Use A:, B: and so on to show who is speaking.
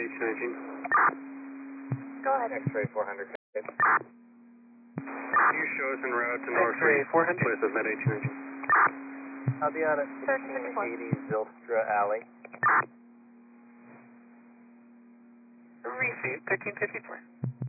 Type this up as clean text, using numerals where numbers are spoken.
A: 1819.
B: Go ahead.
C: X-ray 400.
A: Can you show us en route to North
C: X-ray 400.
A: place of Med 1819?
C: I'll be on at
B: 1361.
C: 1680 Zylstra Alley.
B: Receive 1354.